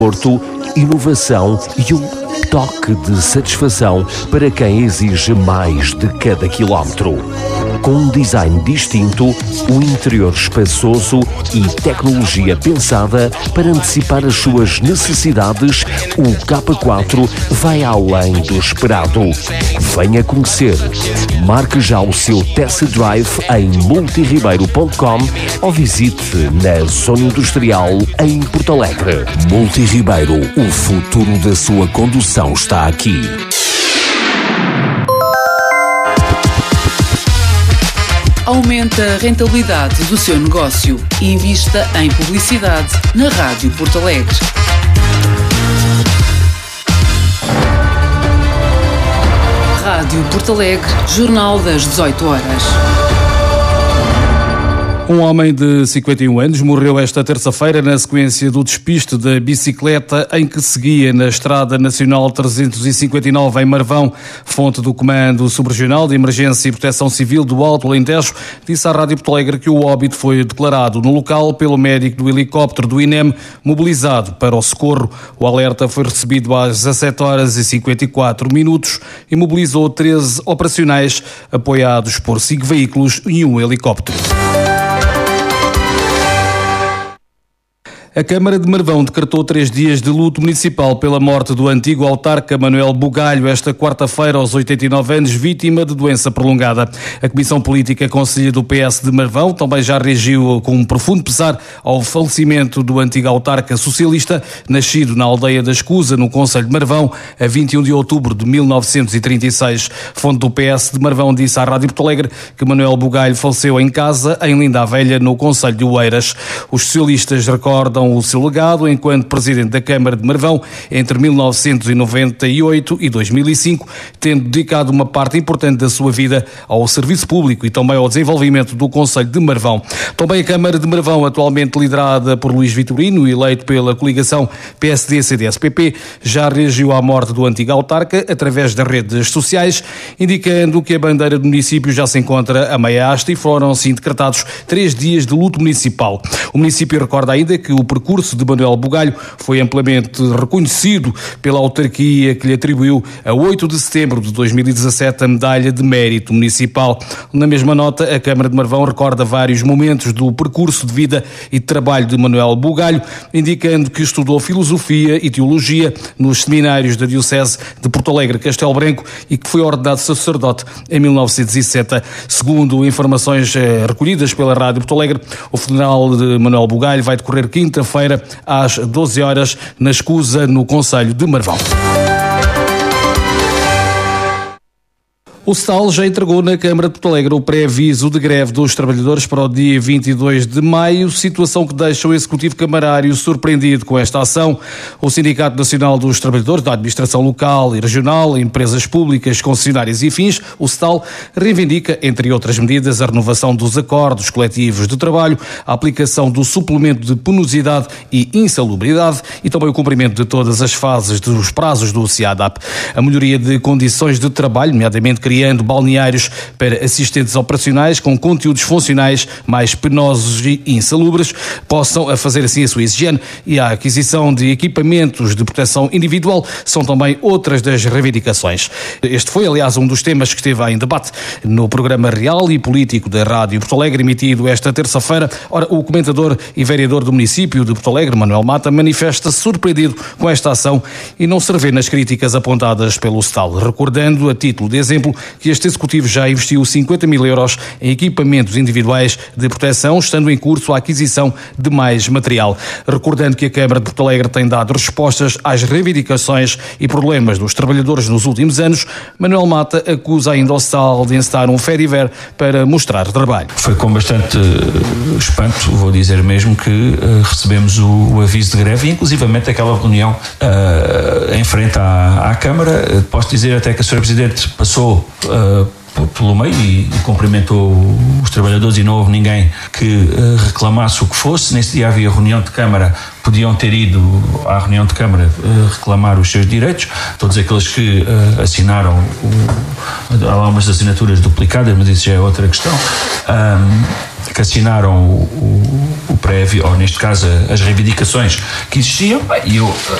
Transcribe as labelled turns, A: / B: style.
A: inovação e um toque de satisfação para quem exige mais de cada quilómetro. Com um design distinto, um interior espaçoso e tecnologia pensada para antecipar as suas necessidades, o K4 vai além do esperado. Venha conhecer. Marque já o seu test drive em multiribeiro.com ou visite na Zona Industrial em Porto Alegre. Multiribeiro, o futuro da sua condução está aqui.
B: Aumente a rentabilidade do seu negócio e invista em publicidade na Rádio Porto Alegre. Rádio Porto Alegre, Jornal das 18 horas.
C: Um homem de 51 anos morreu esta terça-feira na sequência do despiste da bicicleta em que seguia na Estrada Nacional 359 em Marvão. Fonte do Comando Subregional de Emergência e Proteção Civil do Alto Alentejo disse à Rádio Porto Alegre que o óbito foi declarado no local pelo médico do helicóptero do INEM mobilizado para o socorro. O alerta foi recebido às 17 horas e 54 minutos e mobilizou 13 operacionais apoiados por 5 veículos e um helicóptero. A Câmara de Marvão decretou 3 dias de luto municipal pela morte do antigo autarca Manuel Bugalho, esta quarta-feira, aos 89 anos, vítima de doença prolongada. A Comissão Política Conselho do PS de Marvão também já reagiu com um profundo pesar ao falecimento do antigo autarca socialista, nascido na aldeia da Escusa, no Conselho de Marvão, a 21 de outubro de 1936. Fonte do PS de Marvão disse à Rádio Porto Alegre que Manuel Bugalho faleceu em casa, em Linda a Velha, no Conselho de Oeiras. Os socialistas recordam o seu legado enquanto Presidente da Câmara de Marvão entre 1998 e 2005, tendo dedicado uma parte importante da sua vida ao serviço público e também ao desenvolvimento do Concelho de Marvão. Também a Câmara de Marvão, atualmente liderada por Luís Vitorino, eleito pela coligação PSD-CDS-PP, já reagiu à morte do antigo autarca através das redes sociais, indicando que a bandeira do município já se encontra a meia haste e foram assim decretados 3 dias de luto municipal. O município recorda ainda que o percurso de Manuel Bugalho foi amplamente reconhecido pela autarquia, que lhe atribuiu a 8 de setembro de 2017 a Medalha de Mérito Municipal. Na mesma nota, a Câmara de Marvão recorda vários momentos do percurso de vida e de trabalho de Manuel Bugalho, indicando que estudou Filosofia e Teologia nos seminários da Diocese de Porto Alegre Castelo Branco e que foi ordenado sacerdote em 1907. Segundo informações recolhidas pela Rádio Porto Alegre, o funeral de Manuel Bugalho vai decorrer quinta-feira às 12 horas na Escusa, no Concelho de Marvão. O STAL já entregou na Câmara de Porto Alegre o pré-aviso de greve dos trabalhadores para o dia 22 de maio, situação que deixa o Executivo Camarário surpreendido com esta ação. O Sindicato Nacional dos Trabalhadores da Administração Local e Regional, Empresas Públicas, Concessionárias e Afins, o STAL, reivindica, entre outras medidas, a renovação dos acordos coletivos de trabalho, a aplicação do suplemento de penosidade e insalubridade e também o cumprimento de todas as fases dos prazos do CIADAP. A melhoria de condições de trabalho, nomeadamente criando balneários para assistentes operacionais com conteúdos funcionais mais penosos e insalubres, possam fazer assim a sua higiene, e a aquisição de equipamentos de proteção individual são também outras das reivindicações. Este foi, aliás, um dos temas que esteve em debate no programa Real e Político da Rádio Porto Alegre, emitido esta terça-feira. Ora, o comentador e vereador do município de Porto Alegre, Manuel Mata, manifesta-se surpreendido com esta ação e não se revê nas críticas apontadas pelo STAL, recordando, a título de exemplo, que este Executivo já investiu 50 mil euros em equipamentos individuais de proteção, estando em curso a aquisição de mais material. Recordando que a Câmara de Porto Alegre tem dado respostas às reivindicações e problemas dos trabalhadores nos últimos anos, Manuel Mata acusa ainda ao STAL de encetar um fériver para mostrar trabalho.
D: Foi com bastante espanto, vou dizer mesmo, que recebemos o aviso de greve e inclusivamente aquela reunião em frente à Câmara. Posso dizer até que a Sra. Presidente passou pelo meio e cumprimentou os trabalhadores e não houve ninguém que reclamasse o que fosse. Nesse dia havia reunião de Câmara, podiam ter ido à reunião de Câmara reclamar os seus direitos. Todos aqueles que assinaram, há umas assinaturas duplicadas, mas isso já é outra questão, que assinaram o prévio, ou neste caso as reivindicações que existiam, e eu